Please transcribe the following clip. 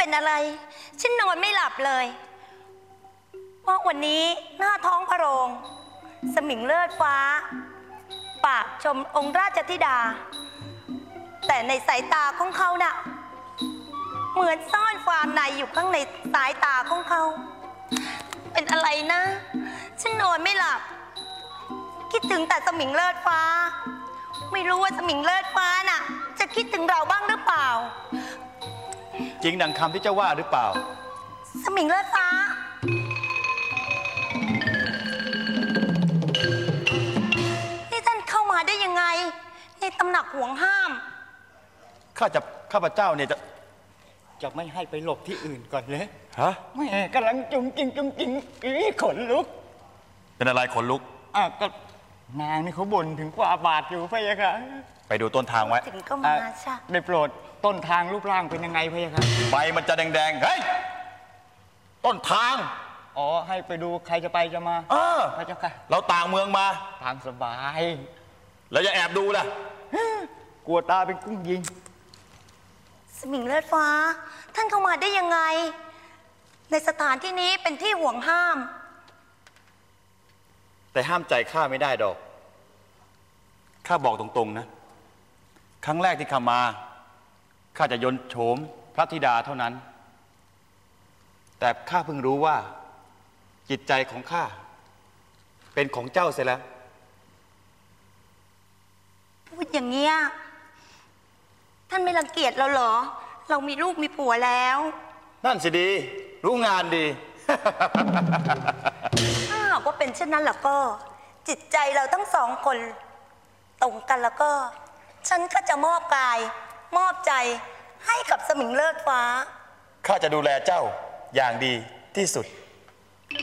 เป็นอะไรฉันนอนไม่หลับเลยเพราะวันนี้หน้าท้องพระโรงสมิงเลิศฟ้าปากชมองค์ราชธิดาแต่ในสายตาของเขาน่ะเหมือนซ่อนความในอยู่ข้างในสายตาของเขาเป็นอะไรนะฉันนอนไม่หลับคิดถึงแต่สมิงเลิศฟ้าไม่รู้ว่าสมิงเลิศฟ้าน่ะจะคิดถึงเราบ้างหรือเปล่าจริงดังคำที่เจ้าว่าหรือเปล่าสมิงเลิศฟ้านี่ท่านเข้ามาได้ยังไงในตำหนักห่วงห้ามข้าพเจ้าเนี่ยจะไม่ให้ไปหลบที่อื่นก่อนเลยฮะแม่กำลังจุงจริงขนลุกเป็นอะไรขนลุกก็นางนี่เขาบ่นถึงกว่าบาทอยู่พะยะค่ะไปดูต้นทางไว้ถึงก็มาใช่ได้โปรดต้นทางรูปร่างเป็นยังไงพะยะค่ะใบมันจะแดงๆเฮ้ยต้นทางให้ไปดูใครจะไปจะมาพระเจ้าค่ะเราต่างเมืองมาทางสบายแล้วจะแอบดูล่ะกลัวตาเป็นกุ้งยิงสมิงเลิศฟ้าท่านเข้ามาได้ยังไงในสถานที่นี้เป็นที่ห่วงห้ามแต่ห้ามใจข้าไม่ได้ดอกข้าบอกตรงๆนะครั้งแรกที่ข้ามาข้าจะยนต์โฉมพระธิดาเท่านั้นแต่ข้าเพิ่งรู้ว่าจิตใจของข้าเป็นของเจ้าเสียแล้วพูดอย่างเงี้ยท่านไม่รังเกียจเราเหรอเรามีลูกมีผัวแล้วนั่นสิดีรู้งานดีถ้าหากว่าเป็นเช่นนั้นแล้วก็จิตใจเราทั้งสองคนตรงกันแล้วก็ฉันก็จะมอบกายมอบใจให้กับสมิงเลิศฟ้าข้าจะดูแลเจ้าอย่างดีที่สุด